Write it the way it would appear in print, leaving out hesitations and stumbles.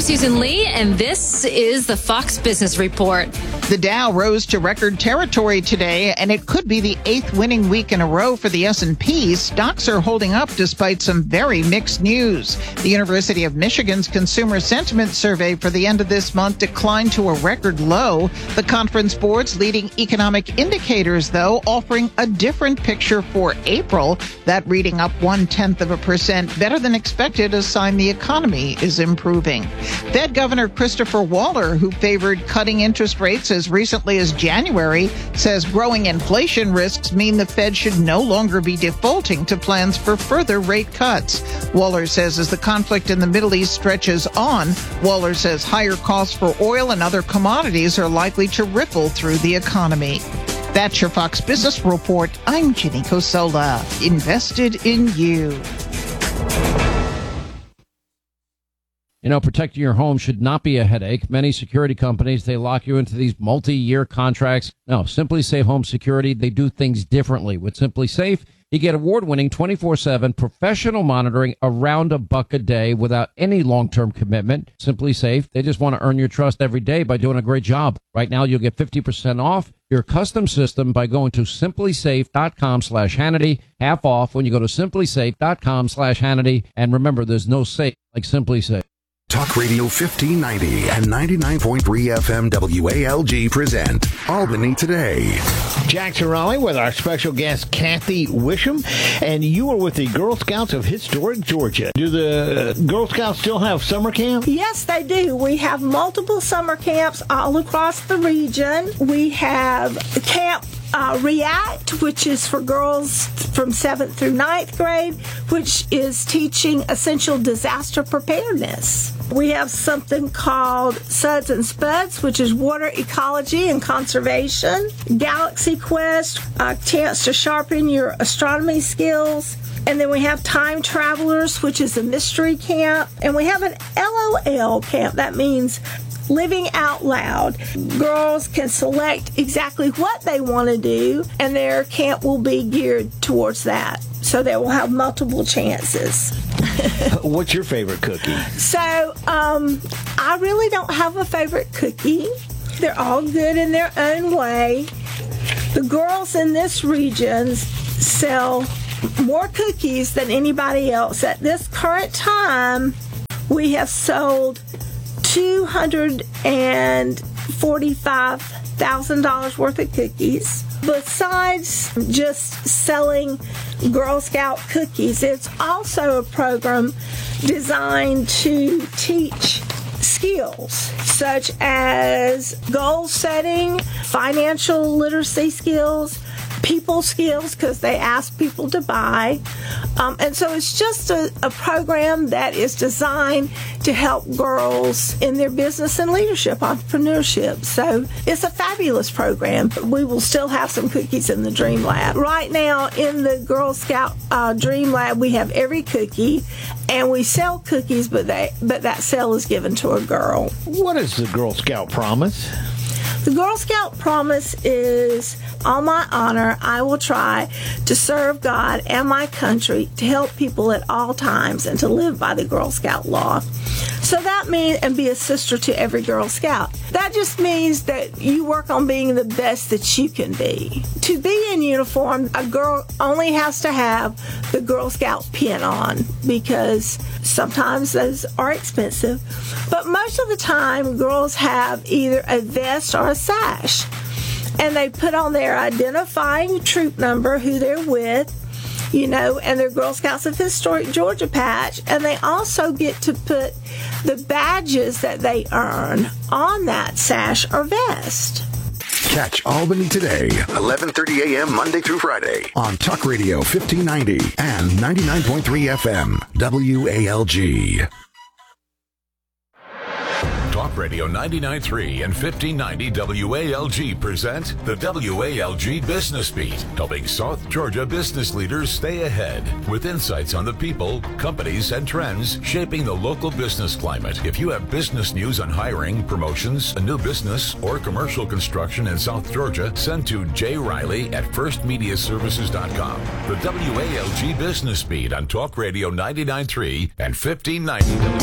Susan Lee, and this is the Fox Business Report. The Dow rose to record territory today, and it could be the 8th winning week in a row for the S&P. Stocks are holding up despite some very mixed news. The University of Michigan's Consumer Sentiment Survey for the end of this month declined to a record low. The Conference Board's leading economic indicators, though, offering a different picture for April. That reading up 0.1%, better than expected, a sign the economy is improving. Fed Governor Christopher Waller, who favored cutting interest rates as recently as January, says growing inflation risks mean the Fed should no longer be defaulting to plans for further rate cuts. Waller says as the conflict in the Middle East stretches on, Waller says higher costs for oil and other commodities are likely to ripple through the economy. That's your Fox Business Report. I'm Ginny Cosola. Invested in you. You know, protecting your home should not be a headache. Many security companies, they lock you into these multi-year contracts. No, Simply Safe Home Security, they do things differently. With Simply Safe, you get award-winning 24/7 professional monitoring around $1 a day without any long-term commitment. Simply Safe, they just want to earn your trust every day by doing a great job. Right now, you'll get 50% off your custom system by going to simplysafe.com/Hannity. Half off when you go to simplysafe.com/Hannity. And remember, there's no safe like Simply Safe. Talk Radio 1590 and 99.3 FM WALG present Albany Today. Jackson Raleigh with our special guest, Kathy Wisham, and you are with the Girl Scouts of Historic Georgia. Do the Girl Scouts still have summer camp? Yes, they do. We have multiple summer camps all across the region. We have Camp React, which is for girls from 7th through 9th grade, which is teaching essential disaster preparedness. We have something called Suds and Spuds, which is water ecology and conservation. Galaxy Quest, a chance to sharpen your astronomy skills. And then we have Time Travelers, which is a mystery camp. And we have an LOL camp. That means living out loud. Girls can select exactly what they want to do, and their camp will be geared towards that. So they will have multiple chances. What's your favorite cookie? So, I really don't have a favorite cookie. They're all good in their own way. The girls in this region sell more cookies than anybody else. At this current time, we have sold $245,000 worth of cookies. Besides just selling Girl Scout cookies, it's also a program designed to teach skills such as goal setting, financial literacy skills, people skills, because they ask people to buy. And so it's just a program that is designed to help girls in their business and leadership, entrepreneurship. So it's a fabulous program. We will still have some cookies in the Dream Lab. Right now in the Girl Scout Dream Lab, we have every cookie, and we sell cookies, but that sale is given to a girl. What is the Girl Scout Promise? The Girl Scout Promise is, on my honor, I will try to serve God and my country, to help people at all times, and to live by the Girl Scout law. So that means, and be a sister to every Girl Scout. That just means that you work on being the best that you can be. To be in uniform, a girl only has to have the Girl Scout pin on, because sometimes those are expensive. But most of the time, girls have either a vest or a sash. And they put on their identifying troop number, who they're with, and their Girl Scouts of Historic Georgia patch. And they also get to put the badges that they earn on that sash or vest. Catch Albany Today, 11:30 a.m. Monday through Friday on Talk Radio 1590 and 99.3 FM WALG. Talk Radio 99.3 and 1590 WALG present the WALG Business Beat, helping South Georgia business leaders stay ahead with insights on the people, companies, and trends shaping the local business climate. If you have business news on hiring, promotions, a new business, or commercial construction in South Georgia, send to Jay Riley at firstmediaservices.com. The WALG Business Beat on Talk Radio 99.3 and 1590